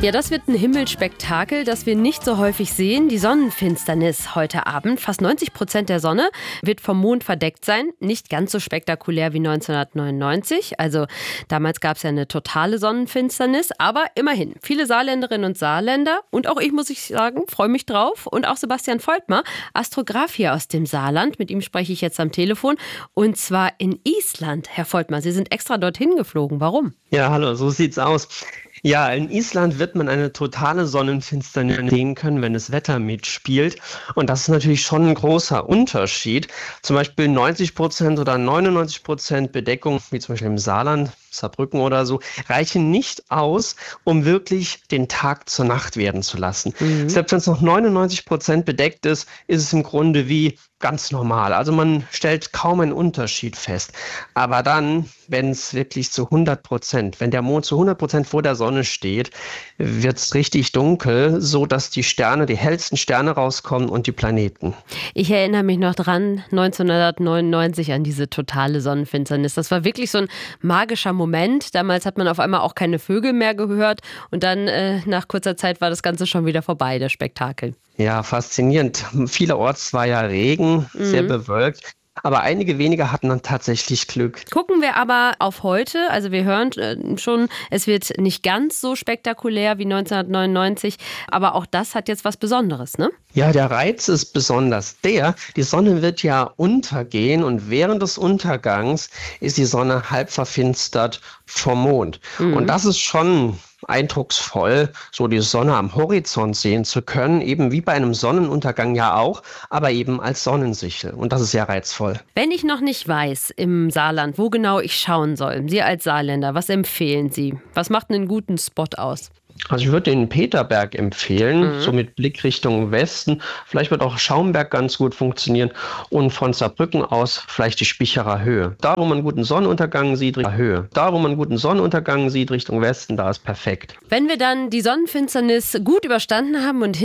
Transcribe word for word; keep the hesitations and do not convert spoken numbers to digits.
Ja, das wird ein Himmelsspektakel, das wir nicht so häufig sehen. Die Sonnenfinsternis heute Abend. Fast neunzig Prozent der Sonne wird vom Mond verdeckt sein. Nicht ganz so spektakulär wie neunzehnhundertneunundneunzig. Also damals gab es ja eine totale Sonnenfinsternis. Aber immerhin, viele Saarländerinnen und Saarländer und auch ich, muss ich sagen, freue mich drauf. Und auch Sebastian Volkmar, Astrograph hier aus dem Saarland. Mit ihm spreche ich jetzt am Telefon. Und zwar in Island. Herr Volkmar, Sie sind extra dorthin geflogen. Warum? Ja, hallo, so sieht's aus. Ja, in Island wird man eine totale Sonnenfinsternis sehen können, wenn das Wetter mitspielt. Und das ist natürlich schon ein großer Unterschied. Zum Beispiel neunzig Prozent oder neunundneunzig Prozent Bedeckung, wie zum Beispiel im Saarland, Saarbrücken oder so, reichen nicht aus, um wirklich den Tag zur Nacht werden zu lassen. Mhm. Selbst wenn es noch neunundneunzig Prozent bedeckt ist, ist es im Grunde wie ganz normal. Also man stellt kaum einen Unterschied fest. Aber dann, wenn es wirklich zu hundert Prozent, wenn der Mond zu hundert Prozent vor der Sonne steht, wird es richtig dunkel, so dass die Sterne, die hellsten Sterne rauskommen und die Planeten. Ich erinnere mich noch dran, neunzehnhundertneunundneunzig an diese totale Sonnenfinsternis. Das war wirklich so ein magischer Moment. Damals hat man auf einmal auch keine Vögel mehr gehört und dann äh, nach kurzer Zeit war das Ganze schon wieder vorbei, das Spektakel. Ja, faszinierend. Vielerorts war ja Regen, mhm. sehr bewölkt. Aber einige wenige hatten dann tatsächlich Glück. Gucken wir aber auf heute. Also wir hören äh, schon, es wird nicht ganz so spektakulär wie neunzehnhundertneunundneunzig. Aber auch das hat jetzt was Besonderes, ne? Ja, der Reiz ist besonders der, die Sonne wird ja untergehen und während des Untergangs ist die Sonne halb verfinstert vom Mond. Mhm. Und das ist schon eindrucksvoll, so die Sonne am Horizont sehen zu können, eben wie bei einem Sonnenuntergang ja auch, aber eben als Sonnensichel. Und das ist ja reizvoll. Wenn ich noch nicht weiß im Saarland, wo genau ich schauen soll, Sie als Saarländer, was empfehlen Sie? Was macht einen guten Spot aus? Also ich würde den Peterberg empfehlen, mhm. so mit Blick Richtung Westen. Vielleicht wird auch Schaumberg ganz gut funktionieren und von Saarbrücken aus vielleicht die Spicherer Höhe. Da, wo man einen guten Sonnenuntergang sieht, Richtung Höhe. Da, wo man einen guten Sonnenuntergang sieht, Richtung Westen, da ist perfekt. Wenn wir dann die Sonnenfinsternis gut überstanden haben und